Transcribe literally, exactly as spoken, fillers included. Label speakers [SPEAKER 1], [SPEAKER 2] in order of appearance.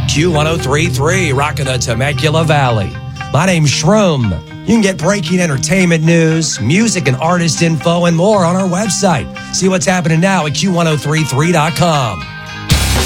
[SPEAKER 1] Q ten thirty-three, rocking the Temecula Valley. My name's Shroom. You can get breaking entertainment news, music and artist info, and more on our website. See what's happening now at Q ten thirty-three dot com.